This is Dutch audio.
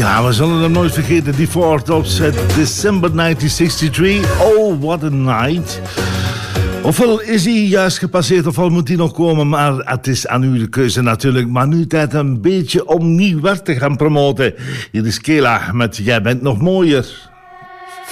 Ja, we zullen hem nooit vergeten. Die 4 Tops uit December 1963. Oh, what a night. Ofwel is hij juist gepasseerd, ofwel moet hij nog komen. Maar het is aan u de keuze natuurlijk. Maar nu tijd een beetje om nieuw werk te gaan promoten. Hier is Kela met Jij bent nog mooier.